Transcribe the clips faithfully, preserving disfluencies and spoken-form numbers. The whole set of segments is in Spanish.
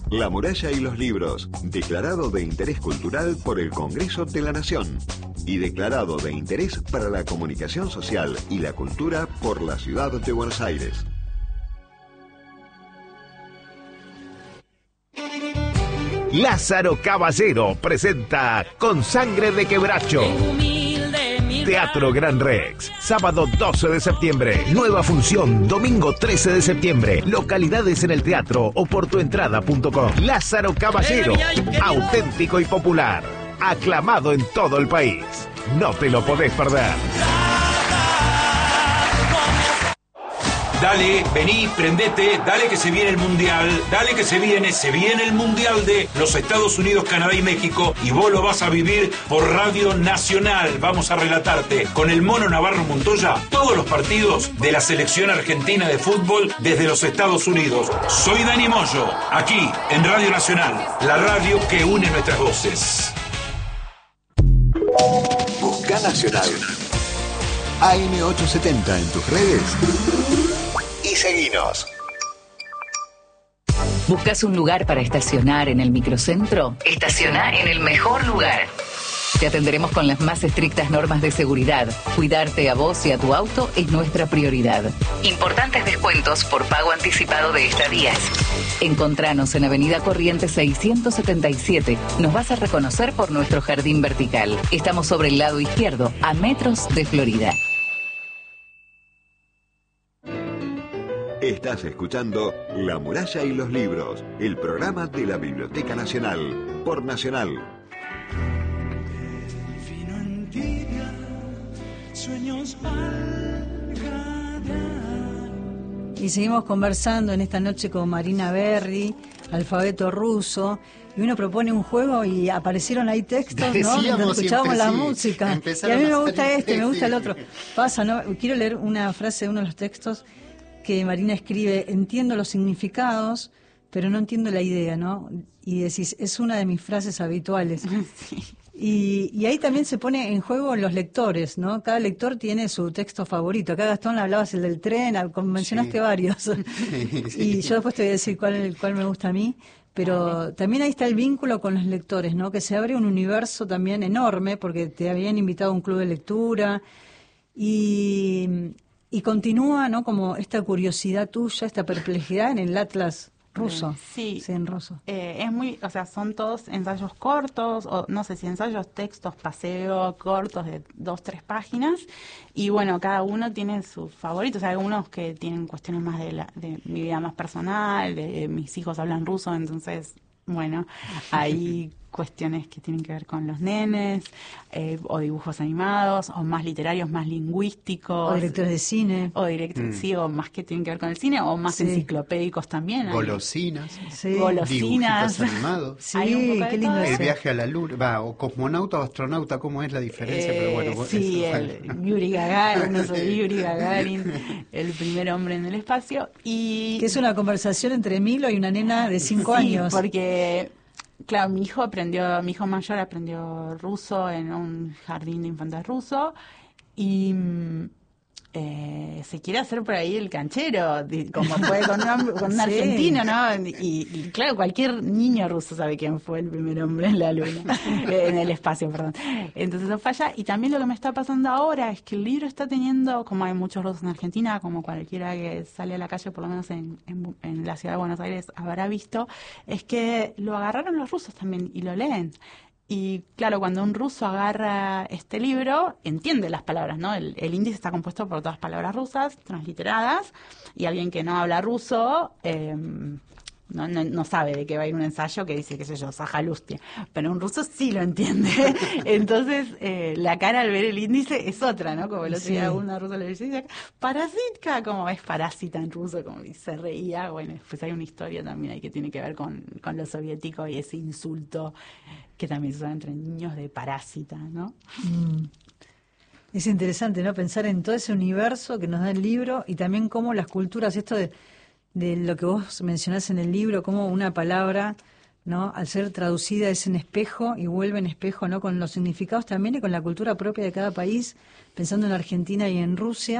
La Muralla y los Libros, declarado de interés cultural por el Congreso de la Nación y declarado de interés para la comunicación social y la cultura por la Ciudad de Buenos Aires. Lázaro Caballero presenta Con Sangre de Quebracho. Teatro Gran Rex, sábado doce de septiembre. Nueva función, domingo trece de septiembre. Localidades en el teatro o por tu entrada punto com. Lázaro Caballero, auténtico y popular. Aclamado en todo el país. No te lo podés perder. Dale, vení, prendete, dale que se viene el Mundial, dale que se viene, se viene el Mundial de los Estados Unidos, Canadá y México, y vos lo vas a vivir por Radio Nacional. Vamos a relatarte con el Mono Navarro Montoya todos los partidos de la selección argentina de fútbol desde los Estados Unidos. Soy Dani Moyo, aquí en Radio Nacional, la radio que une nuestras voces. Busca Nacional. A M ochocientos setenta en tus redes. Y seguinos. ¿Buscas un lugar para estacionar en el microcentro? Estaciona en el mejor lugar. Te atenderemos con las más estrictas normas de seguridad. Cuidarte a vos y a tu auto es nuestra prioridad. Importantes descuentos por pago anticipado de estadías. Encontranos en Avenida Corrientes seiscientos setenta y siete. Nos vas a reconocer por nuestro jardín vertical. Estamos sobre el lado izquierdo, a metros de Florida. Estás escuchando La Muralla y los Libros, el programa de la Biblioteca Nacional, por Nacional. Y seguimos conversando en esta noche con Marina Berry, alfabeto ruso, y uno propone un juego y aparecieron ahí textos, ¿no? Mientras escuchábamos la sí, música. Y a mí me gusta este, me gusta el otro. Pasa, ¿no? Quiero leer una frase de uno de los textos que Marina escribe: entiendo los significados, pero no entiendo la idea, ¿no? Y decís, es una de mis frases habituales. Sí. Y, y ahí también se pone en juego los lectores, ¿no? Cada lector tiene su texto favorito. Acá, Gastón, hablabas el del tren, mencionaste sí. varios. Sí, sí. Y yo después te voy a decir cuál, cuál me gusta a mí. Pero vale. También ahí está el vínculo con los lectores, ¿no? Que se abre un universo también enorme, porque te habían invitado a un club de lectura. Y... Y continúa, ¿no? Como esta curiosidad tuya, esta perplejidad en el Atlas ruso. Sí, sí en ruso. Eh, es muy, o sea, son todos ensayos cortos, o no sé si ensayos, textos, paseo, cortos de dos, tres páginas. Y bueno, cada uno tiene sus favoritos. Hay algunos que tienen cuestiones más de, la, de mi vida más personal, de, de mis hijos hablan ruso, entonces, bueno, hay cuestiones que tienen que ver con los nenes, eh, o dibujos animados, o más literarios, más lingüísticos. O directores de cine. O directores, mm. sí, o más que tienen que ver con el cine, o más sí. enciclopédicos también. Golosinas. Sí. Golosinas. Dibujitos animados. Sí, qué lindo. El viaje a la luna, va, o cosmonauta o astronauta, ¿cómo es la diferencia? Eh, Pero bueno, sí, eso, el Yuri Gagarin, no soy Yuri Gagarin, el primer hombre en el espacio. Y que es una conversación entre Milo y una nena de cinco sí, años. Porque... Claro, mi hijo aprendió, mi hijo mayor aprendió ruso en un jardín de infantes ruso y eh, se quiere hacer por ahí el canchero, como fue con un, con un sí. argentino, ¿no? Y, y claro, cualquier niño ruso sabe quién fue el primer hombre en la luna, en el espacio, perdón. Entonces eso falla. Y también lo que me está pasando ahora es que el libro está teniendo, como hay muchos rusos en Argentina, como cualquiera que sale a la calle, por lo menos en, en, en la ciudad de Buenos Aires habrá visto, es que lo agarraron los rusos también y lo leen. Y claro, cuando un ruso agarra este libro, entiende las palabras, ¿no? El, el índice está compuesto por todas palabras rusas, transliteradas, y alguien que no habla ruso eh, no, no, no sabe de qué va a ir un ensayo que dice, qué sé yo, Sajalustia. Pero un ruso sí lo entiende. Entonces, eh, la cara al ver el índice es otra, ¿no? Como el otro día sí. una rusa le decía, parasitka, como es parásita en ruso, como y se reía. Bueno, pues hay una historia también ahí que tiene que ver con, con lo soviético y ese insulto que también se usa entre niños de parásita, ¿no? Mm. Es interesante, ¿no? Pensar en todo ese universo que nos da el libro y también cómo las culturas, esto de, de lo que vos mencionás en el libro, cómo una palabra, ¿no? Al ser traducida es en espejo y vuelve en espejo, ¿no? Con los significados también y con la cultura propia de cada país, pensando en Argentina y en Rusia,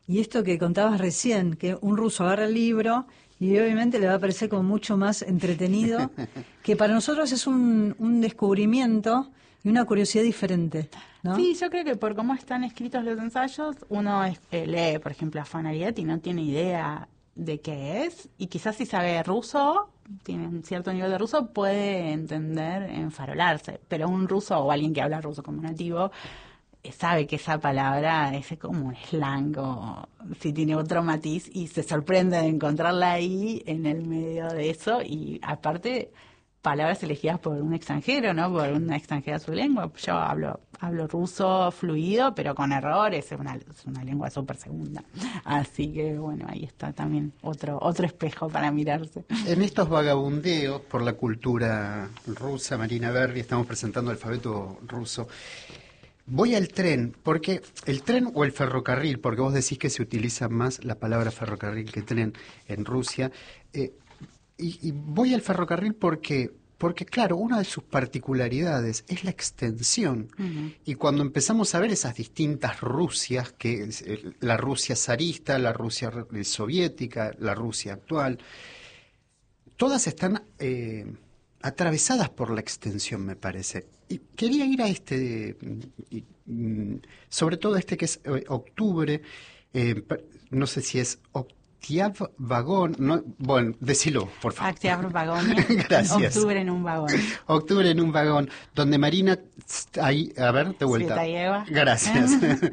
y esto que contabas recién, que un ruso agarra el libro y obviamente le va a parecer como mucho más entretenido, que para nosotros es un, un descubrimiento y una curiosidad diferente, ¿no? Sí, yo creo que por cómo están escritos los ensayos, uno es, eh, lee, por ejemplo, a Fanariet y no tiene idea de qué es, y quizás si sabe ruso, tiene un cierto nivel de ruso, puede entender, enfarolarse, pero un ruso o alguien que habla ruso como nativo eh, sabe que esa palabra es como un slang o si tiene otro matiz y se sorprende de encontrarla ahí en el medio de eso, y aparte palabras elegidas por un extranjero, ¿no? Por una extranjera su lengua. Yo hablo hablo ruso fluido, pero con errores, es una, es una lengua súper segunda. Así que, bueno, ahí está también otro otro espejo para mirarse. En estos vagabundeos por la cultura rusa, Marina Berry, estamos presentando el alfabeto ruso. Voy al tren, porque el tren o el ferrocarril, porque vos decís que se utiliza más la palabra ferrocarril que tren en Rusia, eh, Y, y voy al ferrocarril porque, porque, claro, una de sus particularidades es la extensión. Uh-huh. Y cuando empezamos a ver esas distintas Rusias, que es la Rusia zarista, la Rusia soviética, la Rusia actual, todas están eh, atravesadas por la extensión, me parece. Y quería ir a este, y, y, sobre todo este que es eh, octubre, eh, no sé si es octubre, Octave Vagón, no, bueno, decilo, por favor. Octave Vagón. Gracias. Octubre en un vagón. Octubre en un vagón, donde Marina, ahí, a ver, de vuelta. Svetaeva. Gracias.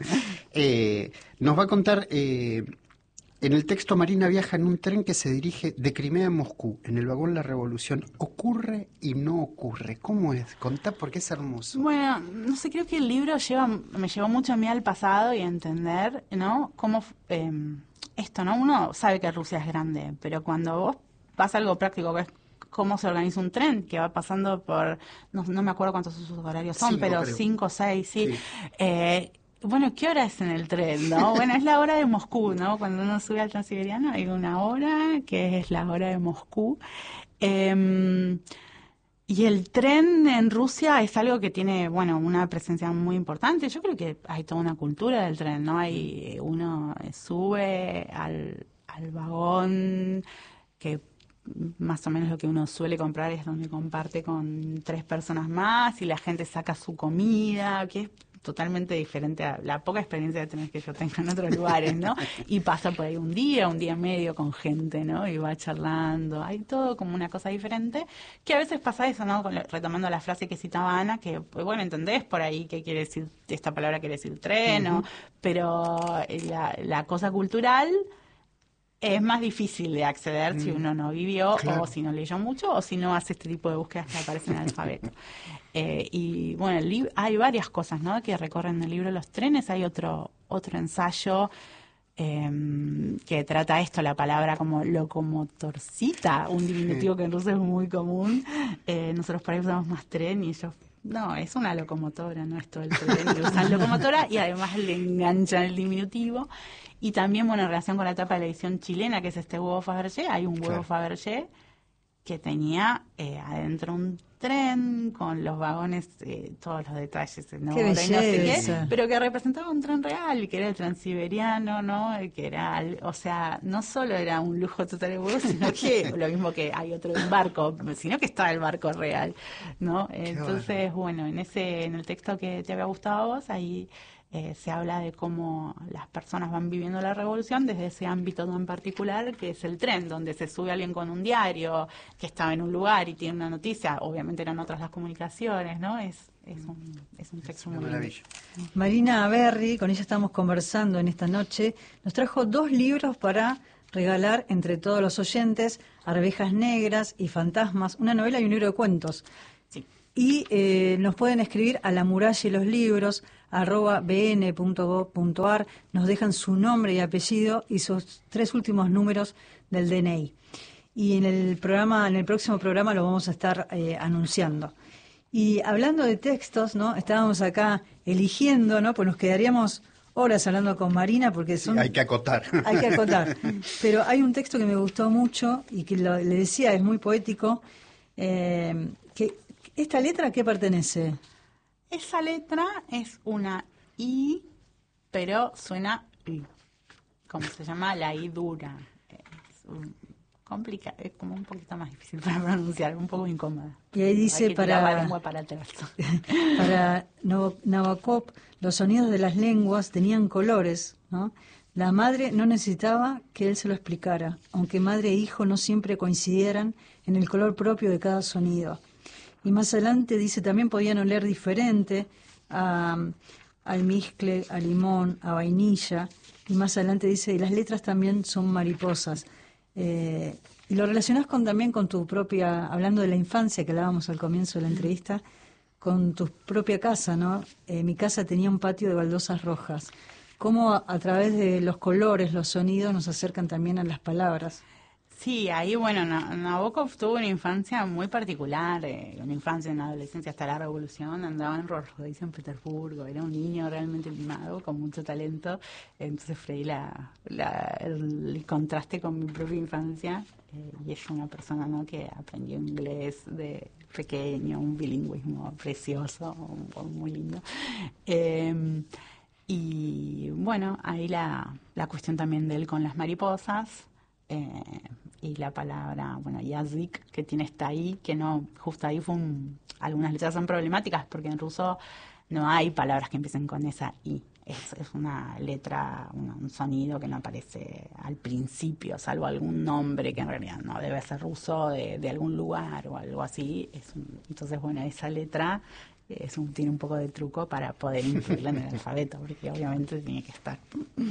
eh, nos va a contar, eh, en el texto Marina viaja en un tren que se dirige de Crimea a Moscú. En el vagón La Revolución ocurre y no ocurre. ¿Cómo es? Contá porque es hermoso. Bueno, no sé, creo que el libro lleva, me llevó mucho a mí al pasado y a entender, ¿no? Cómo... Eh, esto, ¿no? Uno sabe que Rusia es grande, pero cuando vos vas a algo práctico, que es cómo se organiza un tren, que va pasando por, no, no me acuerdo cuántos sus horarios son, cinco, pero creo. cinco, seis, sí. sí. Eh, bueno, ¿qué hora es en el tren, no? Bueno, es la hora de Moscú, ¿no? Cuando uno sube al Transiberiano hay una hora que es la hora de Moscú. Eh, Y el tren en Rusia es algo que tiene, bueno, una presencia muy importante. Yo creo que hay toda una cultura del tren, ¿no? Hay, uno sube al, al vagón, que más o menos lo que uno suele comprar es donde comparte con tres personas más y la gente saca su comida, que es totalmente diferente a la poca experiencia de tener que yo tengo en otros lugares, ¿no? Y pasa por ahí un día, un día y medio con gente, ¿no? Y va charlando. Hay todo como una cosa diferente, que a veces pasa eso, ¿no? Con lo, retomando la frase que citaba Ana, que, pues, bueno, entendés por ahí qué quiere decir, esta palabra quiere decir tren, ¿no? Uh-huh. Pero la, la cosa cultural es más difícil de acceder mm. si uno no vivió, claro, o si no leyó mucho, o si no hace este tipo de búsquedas que aparecen en el alfabeto. Eh, y bueno, el lib- hay varias cosas, ¿no?, que recorren el libro Los trenes. Hay otro otro ensayo eh, que trata esto, la palabra como locomotorcita, un diminutivo que en ruso es muy común. Eh, nosotros por ahí usamos más tren y ellos... No, es una locomotora, no es todo el tren, y usan locomotora y además le enganchan el diminutivo. Y también, bueno, en relación con la etapa de la edición chilena, que es este huevo Fabergé, hay un huevo claro. Fabergé que tenía eh, adentro un tren con los vagones, eh, todos los detalles, ¿no? Qué belleza. No sé qué, pero que representaba un tren real, que era el transiberiano, ¿no? Que era, o sea, no solo era un lujo total de huevo, sino que lo mismo que hay otro de un barco, sino que estaba el barco real, ¿no? Qué Entonces, bueno. bueno, en ese, en el texto que te había gustado a vos, ahí Eh, se habla de cómo las personas van viviendo la revolución desde ese ámbito tan particular que es el tren, donde se sube alguien con un diario que estaba en un lugar y tiene una noticia. Obviamente eran otras las comunicaciones, ¿no? Es, es, un, es un texto muy maravilla. Marina Berry, con ella estamos conversando en esta noche, nos trajo dos libros para regalar entre todos los oyentes: Arvejas Negras y Fantasmas, una novela y un libro de cuentos. Sí. Y eh, nos pueden escribir a La Muralla y los Libros, arroba b n punto gov punto a r, nos dejan su nombre y apellido y sus tres últimos números del D N I. Y en el programa, en el próximo programa lo vamos a estar eh, anunciando. Y hablando de textos, ¿no? Estábamos acá eligiendo, ¿no? Pues nos quedaríamos horas hablando con Marina porque son... Sí, hay que acotar. Hay que acotar. Pero hay un texto que me gustó mucho y que lo, le decía, es muy poético, eh, que ¿esta letra a qué pertenece? Esa letra es una I, pero suena I. ¿cómo se llama? La I dura. Es un, complica, es como un poquito más difícil para pronunciar, un poco incómoda. Y ahí dice Hay que para, tirar la lengua para atrás. para Nabokov, los sonidos de las lenguas tenían colores, ¿no? La madre no necesitaba que él se lo explicara, aunque madre e hijo no siempre coincidieran en el color propio de cada sonido. Y más adelante dice, también podían oler diferente a, a almizcle, a limón, a vainilla. Y más adelante dice, y las letras también son mariposas. Eh, y lo relacionás con, también con tu propia, hablando de la infancia que hablábamos al comienzo de la entrevista, con tu propia casa, ¿no? Eh, mi casa tenía un patio de baldosas rojas. Cómo a, a través de los colores, los sonidos, nos acercan también a las palabras. Sí, ahí, bueno, Nabokov tuvo una infancia muy particular, eh, una infancia, una adolescencia hasta la Revolución, andaba en Rolls-Royce en Petersburgo, era un niño realmente mimado, con mucho talento, entonces freí la, la, el, el contraste con mi propia infancia, eh, y es una persona, ¿no?, que aprendió inglés de pequeño, un bilingüismo precioso, un, muy lindo. Eh, y bueno, ahí la, la cuestión también de él con las mariposas, Eh, y la palabra, bueno, yazik, que tiene esta I, que no, justo ahí fue un, algunas letras son problemáticas porque en ruso no hay palabras que empiecen con esa I, es, es una letra, un, un sonido que no aparece al principio, salvo algún nombre que en realidad no debe ser ruso, de, de algún lugar o algo así. Es un, entonces, bueno, esa letra es un, tiene un poco de truco para poder incluirla en el alfabeto, porque obviamente tiene que estar.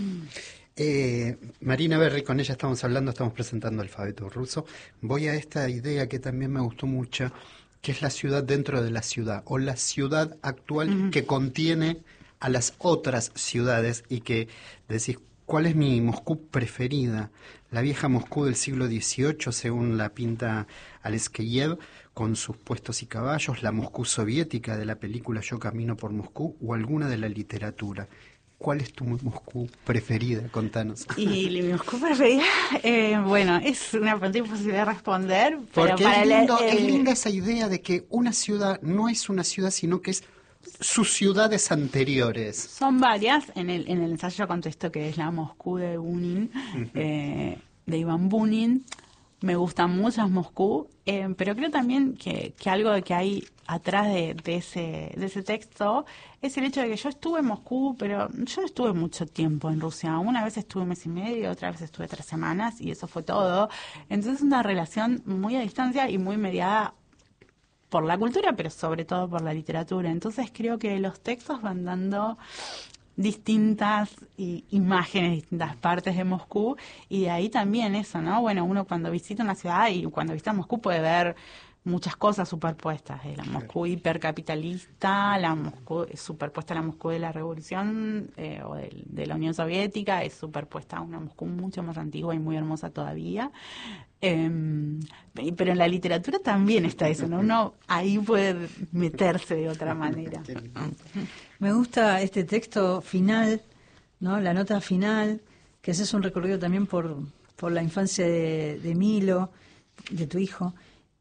Eh, Marina Berry, con ella estamos hablando, estamos presentando el alfabeto ruso. Voy a esta idea que también me gustó mucho, que es la ciudad dentro de la ciudad, o la ciudad actual uh-huh. que contiene a las otras ciudades, y que decís, ¿cuál es mi Moscú preferida? La vieja Moscú del siglo dieciocho, según la pinta Alexeyev, con sus puestos y caballos, la Moscú soviética de la película Yo camino por Moscú, o alguna de la literatura. ¿Cuál es tu Moscú preferida? Contanos. Y mi Moscú preferida, eh, bueno, es una pregunta imposible de responder. Porque pero para es, lindo, el, es linda esa idea de que una ciudad no es una ciudad, sino que es sus ciudades anteriores. Son varias. En el, en el ensayo contesto que es la Moscú de Bunin, uh-huh. eh, de Iván Bunin. Me gustan muchas Moscú, eh, pero creo también que, que algo que hay atrás de, de ese de ese texto es el hecho de que yo estuve en Moscú, pero yo no estuve mucho tiempo en Rusia. Una vez estuve un mes y medio, otra vez estuve tres semanas y eso fue todo. Entonces es una relación muy a distancia y muy mediada por la cultura, pero sobre todo por la literatura. Entonces creo que los textos van dando distintas i- imágenes, distintas partes de Moscú, y de ahí también eso, ¿no? Bueno, uno cuando visita una ciudad y cuando visita Moscú puede ver muchas cosas superpuestas, de la Moscú hipercapitalista, la Moscú superpuesta a la Moscú de la Revolución eh, o de, de la Unión Soviética, es superpuesta a una Moscú mucho más antigua y muy hermosa todavía. Eh, pero en la literatura también está eso, ¿no? Uno ahí puede meterse de otra manera. Me gusta este texto final, ¿no? La nota final, que haces un recorrido también por, por la infancia de, de Milo, de tu hijo.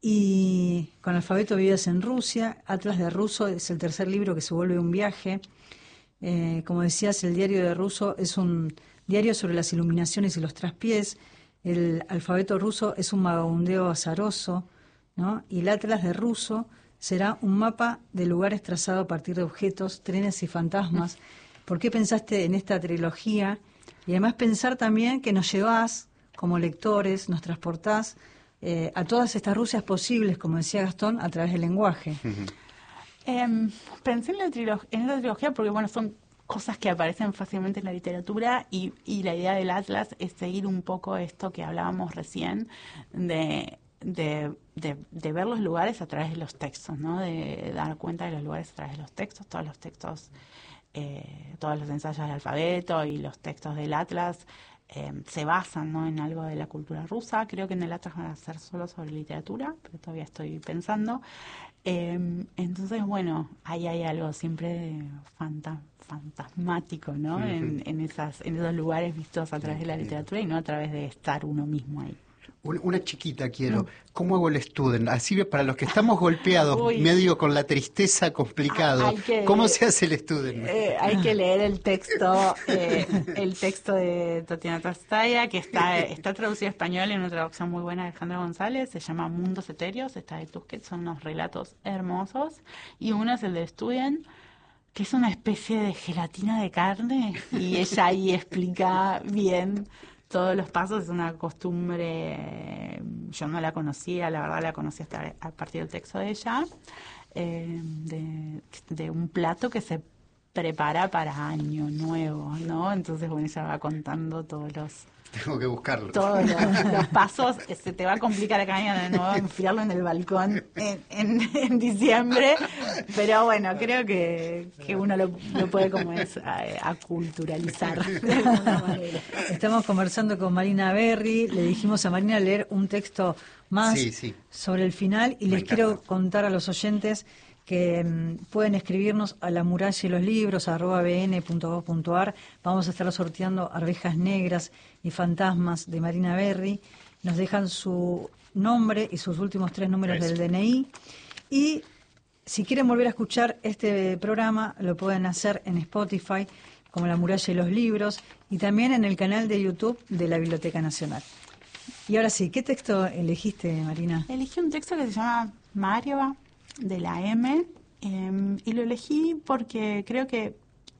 Y con Alfabeto vivías en Rusia, Atlas de Ruso es el tercer libro que se vuelve un viaje. Eh, como decías, el diario de Ruso es un diario sobre las iluminaciones y los traspiés. El Alfabeto ruso es un vagabundeo azaroso, ¿no? Y el Atlas de Ruso será un mapa de lugares trazado a partir de objetos, trenes y fantasmas. ¿Por qué pensaste en esta trilogía? Y además pensar también que nos llevás como lectores, nos transportás Eh, a todas estas Rusias posibles, como decía Gastón, a través del lenguaje. Uh-huh. Eh, pensé en la, trilog- en la trilogía porque, bueno, son cosas que aparecen fácilmente en la literatura y, y la idea del Atlas es seguir un poco esto que hablábamos recién de, de, de, de ver los lugares a través de los textos, ¿no? De dar cuenta de los lugares a través de los textos, todos los textos, eh, todos los ensayos del alfabeto y los textos del Atlas Eh, se basan, ¿no?, en algo de la cultura rusa. Creo que en el Atlas van a ser solo sobre literatura, pero todavía estoy pensando. Eh, entonces, bueno, ahí hay algo siempre fanta- fantasmático, ¿no? Uh-huh. en, en, esas, en esos lugares vistos a través de la literatura y no a través de estar uno mismo ahí. Una chiquita quiero. ¿Cómo hago el student? Así para los que estamos golpeados, Uy. medio con la tristeza complicado. Que, ¿Cómo se hace el student? Eh, hay que leer el texto, eh, el texto de Tatiana Tastaya, que está está traducido a español en una traducción muy buena de Alejandra González. Se llama Mundos Etéreos, está de Tusquets, son unos relatos hermosos. Y uno es el de student, que es una especie de gelatina de carne, y ella ahí explica bien todos los pasos. Es una costumbre, yo no la conocía, la verdad la conocí hasta a partir del texto de ella, eh, de, de un plato que se prepara para Año Nuevo, ¿no? Entonces, bueno, ella va contando todos los... Tengo que buscarlo. Todos los, los pasos. Se te va a complicar acá de nuevo enfriarlo en el balcón en, en, en diciembre, pero bueno, creo que, que uno lo, lo puede como es a, a culturalizar de alguna manera. Estamos conversando con Marina Berry, le dijimos a Marina leer un texto más sí, sí. sobre el final, y Me les encanta. quiero contar a los oyentes que um, pueden escribirnos a la muralla y los libros arroba b n punto gov punto a r. Vamos a estar sorteando Arvejas Negras y Fantasmas de Marina Berry. Nos dejan su nombre y sus últimos tres números Eso. del D N I. Y si quieren volver a escuchar este programa, lo pueden hacer en Spotify, como La Muralla y los Libros, y también en el canal de YouTube de la Biblioteca Nacional. Y ahora sí, ¿qué texto elegiste, Marina? Elegí un texto que se llama Mario, de la M, eh, y lo elegí porque creo que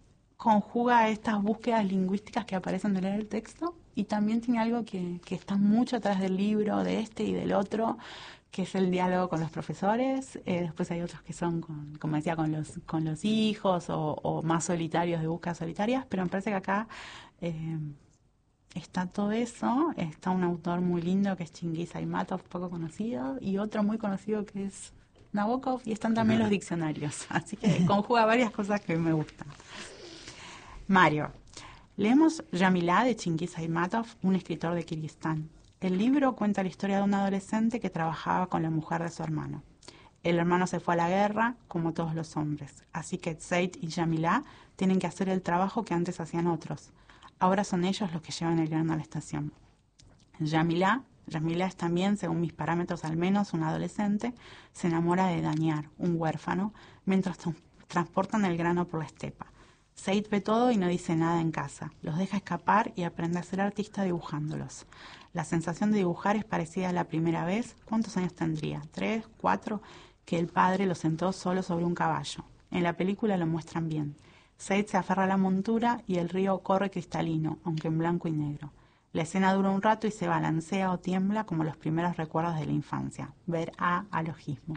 conjuga estas búsquedas lingüísticas que aparecen de leer el texto, y también tiene algo que, que está mucho atrás del libro, de este y del otro, que es el diálogo con los profesores. Eh, después hay otros que son, con, como decía, con los con los hijos, o, o más solitarios, de búsquedas solitarias, pero me parece que acá eh, está todo eso. Está un autor muy lindo que es Chinguiz Aymatov, poco conocido, y otro muy conocido que es Nabokov, y están también los diccionarios, así que conjuga varias cosas que me gustan. Mario. Leemos Yamilá de Chinguiz Aymatov, un escritor de Kirguistán. El libro cuenta la historia de un adolescente que trabajaba con la mujer de su hermano. El hermano se fue a la guerra, como todos los hombres, así que Tzeit y Yamilá tienen que hacer el trabajo que antes hacían otros. Ahora son ellos los que llevan el grano a la estación. Yamilá Yamilá es también, según mis parámetros al menos, un adolescente, se enamora de Daniar, un huérfano, mientras tra- transportan el grano por la estepa. Said ve todo y no dice nada en casa. Los deja escapar y aprende a ser artista dibujándolos. La sensación de dibujar es parecida a la primera vez. ¿Cuántos años tendría? ¿Tres? ¿Cuatro? Que el padre lo sentó solo sobre un caballo. En la película lo muestran bien. Said se aferra a la montura y el río corre cristalino, aunque en blanco y negro. La escena dura un rato y se balancea o tiembla como los primeros recuerdos de la infancia. Ver a alogismo.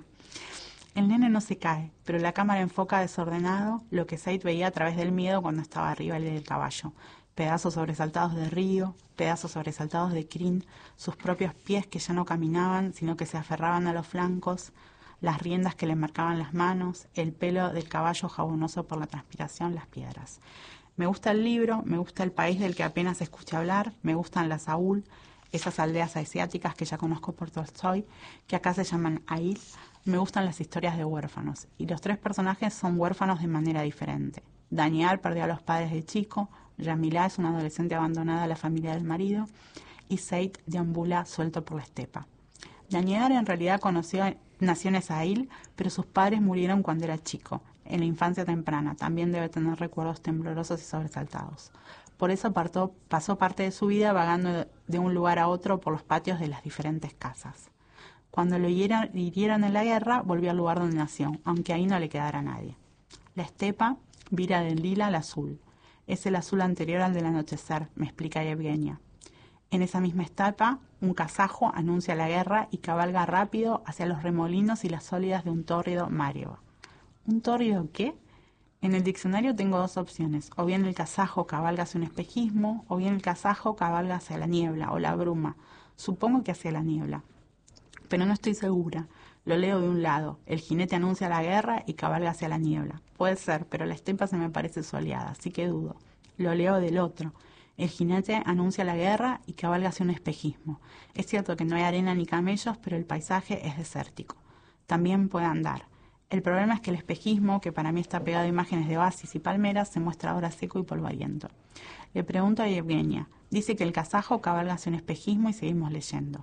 El nene no se cae, pero la cámara enfoca desordenado lo que Said veía a través del miedo cuando estaba arriba del caballo. Pedazos sobresaltados de río, pedazos sobresaltados de crin, sus propios pies que ya no caminaban, sino que se aferraban a los flancos, las riendas que le marcaban las manos, el pelo del caballo jabonoso por la transpiración, las piedras. Me gusta el libro, me gusta el país del que apenas escuché hablar, me gustan las Aul, esas aldeas asiáticas que ya conozco por Tolstoy, que acá se llaman Ail. Me gustan las historias de huérfanos, y los tres personajes son huérfanos de manera diferente. Daniel perdió a los padres de chico, Yamilá es una adolescente abandonada a la familia del marido, y Said deambula suelto por la estepa. Daniel en realidad conoció, nació en esa Ail, pero sus padres murieron cuando era chico. En la infancia temprana, también debe tener recuerdos temblorosos y sobresaltados. Por eso partó, pasó parte de su vida vagando de un lugar a otro por los patios de las diferentes casas. Cuando lo hirieron, hirieron en la guerra, volvió al lugar donde nació, aunque ahí no le quedara nadie. La estepa vira del lila al azul. Es el azul anterior al del anochecer, me explica Yevgenia. En esa misma estepa, un kazajo anuncia la guerra y cabalga rápido hacia los remolinos y las sólidas de un tórrido Mario. ¿Un tórrido qué? En el diccionario tengo dos opciones. O bien el kazajo cabalga hacia un espejismo, o bien el kazajo cabalga hacia la niebla o la bruma. Supongo que hacia la niebla, pero no estoy segura. Lo leo de un lado. El jinete anuncia la guerra y cabalga hacia la niebla. Puede ser, pero la estepa se me parece soleada, así que dudo. Lo leo del otro. El jinete anuncia la guerra y cabalga hacia un espejismo. Es cierto que no hay arena ni camellos, pero el paisaje es desértico. También puede andar. El problema es que el espejismo, que para mí está pegado a imágenes de oasis y palmeras, se muestra ahora seco y polvoriento. Le pregunto a Yevgenia. Dice que el kazajo cabalga hacia un espejismo y seguimos leyendo.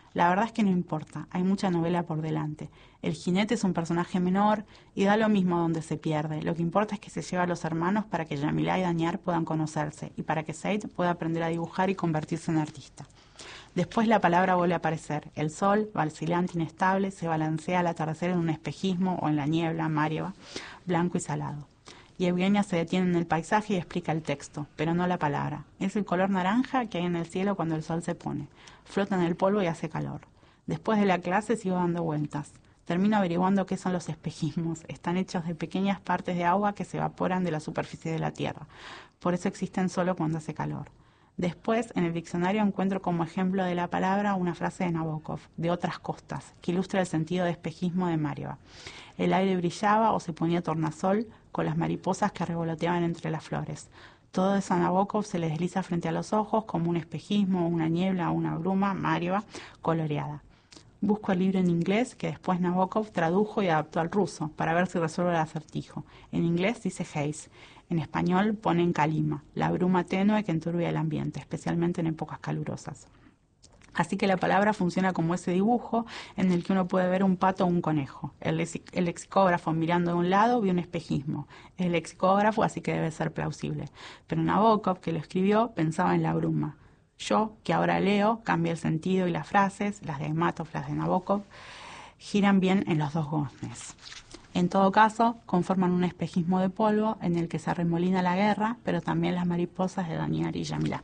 La verdad es que no importa, hay mucha novela por delante. El jinete es un personaje menor y da lo mismo donde se pierde. Lo que importa es que se lleva a los hermanos para que Jamilá y Daniar puedan conocerse y para que Said pueda aprender a dibujar y convertirse en artista. Después la palabra vuelve a aparecer. El sol, vacilante, inestable, se balancea al atardecer en un espejismo o en la niebla, Marieva, blanco y salado. Y Eugenia se detiene en el paisaje y explica el texto, pero no la palabra. Es el color naranja que hay en el cielo cuando el sol se pone. Flota en el polvo y hace calor. Después de la clase sigo dando vueltas. Termino averiguando qué son los espejismos. Están hechos de pequeñas partes de agua que se evaporan de la superficie de la tierra. Por eso existen solo cuando hace calor. Después, en el diccionario encuentro como ejemplo de la palabra una frase de Nabokov, de Otras costas, que ilustra el sentido de espejismo de Marieva. El aire brillaba o se ponía tornasol con las mariposas que revoloteaban entre las flores. Todo eso a Nabokov se le desliza frente a los ojos como un espejismo, una niebla o una bruma, Marieva, coloreada. Busco el libro en inglés que después Nabokov tradujo y adaptó al ruso para ver si resuelve el acertijo. En inglés dice haze. En español ponen calima, la bruma tenue que enturbia el ambiente, especialmente en épocas calurosas. Así que la palabra funciona como ese dibujo en el que uno puede ver un pato o un conejo. El, lexic el lexicógrafo mirando de un lado vio un espejismo. El lexicógrafo, así que debe ser plausible. Pero Nabokov, que lo escribió, pensaba en la bruma. Yo, que ahora leo, cambia el sentido y las frases, las de Amatov, las de Nabokov, giran bien en los dos goznes. En todo caso, conforman un espejismo de polvo en el que se arremolina la guerra, pero también las mariposas de Daniar y Jamilá.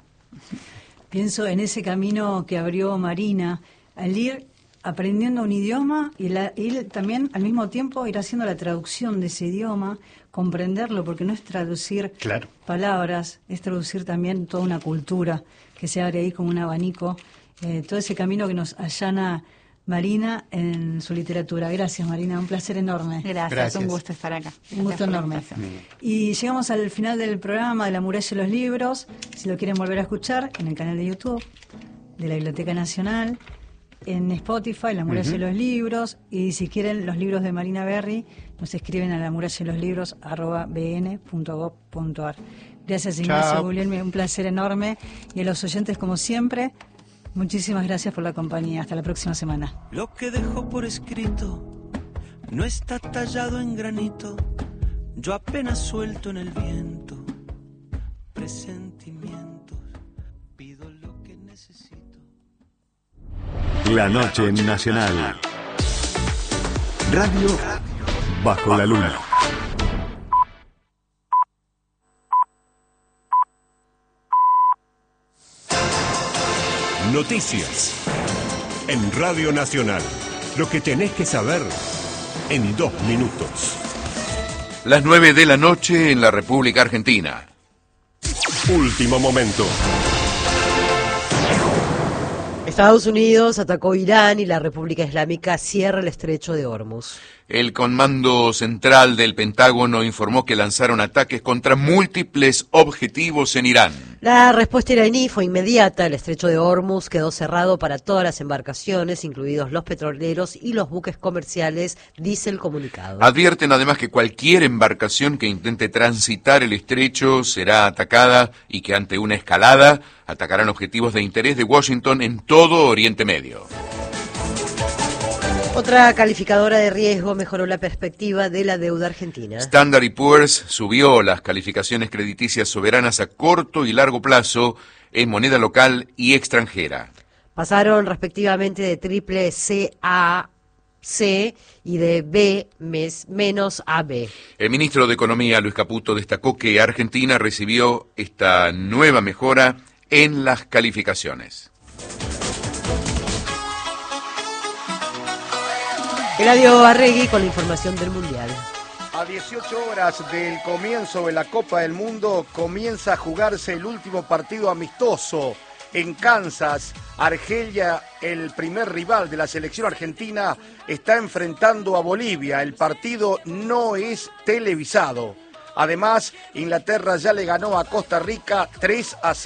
Pienso en ese camino que abrió Marina, al ir aprendiendo un idioma y la, ir también al mismo tiempo ir haciendo la traducción de ese idioma, comprenderlo, porque no es traducir claro. palabras, es traducir también toda una cultura que se abre ahí como un abanico, eh, todo ese camino que nos allana Marina en su literatura. Gracias, Marina, un placer enorme. Gracias, Gracias. Un gusto estar acá. Un gusto enorme. Y llegamos al final del programa de La Muralla de los Libros. Si lo quieren volver a escuchar, en el canal de YouTube de la Biblioteca Nacional, en Spotify, La Muralla uh-huh. de los Libros, y si quieren los libros de Marina Berry, nos escriben a la muralla de los libros arroba b n punto gov punto a r. Gracias, Ignacio Guglielmi, un placer enorme. Y a los oyentes, como siempre, muchísimas gracias por la compañía. Hasta la próxima semana. Lo que dejo por escrito no está tallado en granito. Yo apenas suelto en el viento presentimientos. Pido lo que necesito. La noche nacional. Radio bajo la luna. Noticias en Radio Nacional. Lo que tenés que saber en dos minutos. Las nueve de la noche en la República Argentina. Último momento. Estados Unidos atacó Irán y la República Islámica cierra el estrecho de Hormuz. El Comando Central del Pentágono informó que lanzaron ataques contra múltiples objetivos en Irán. La respuesta iraní fue inmediata. El estrecho de Hormuz quedó cerrado para todas las embarcaciones, incluidos los petroleros y los buques comerciales, dice el comunicado. Advierten además que cualquier embarcación que intente transitar el estrecho será atacada y que ante una escalada atacarán objetivos de interés de Washington en todo Oriente Medio. Otra calificadora de riesgo mejoró la perspectiva de la deuda argentina. Standard and Poor's subió las calificaciones crediticias soberanas a corto y largo plazo en moneda local y extranjera. Pasaron respectivamente de triple C a C y de B menos a B. El ministro de Economía, Luis Caputo, destacó que Argentina recibió esta nueva mejora en las calificaciones. Eladio Arregui con la información del Mundial. A dieciocho horas del comienzo de la Copa del Mundo comienza a jugarse el último partido amistoso en Kansas. Argelia, el primer rival de la selección argentina, está enfrentando a Bolivia. El partido no es televisado. Además, Inglaterra ya le ganó a Costa Rica tres a cero.